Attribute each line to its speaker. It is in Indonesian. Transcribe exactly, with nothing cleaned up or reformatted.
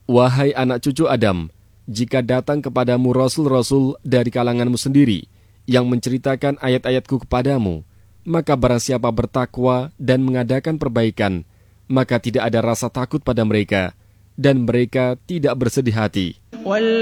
Speaker 1: Wahai anak cucu Adam, jika datang kepadamu rasul-rasul dari kalanganmu sendiri yang menceritakan ayat-ayatku kepadamu, maka barang siapa bertakwa dan mengadakan perbaikan, maka tidak ada rasa takut pada mereka, dan mereka tidak bersedih hati.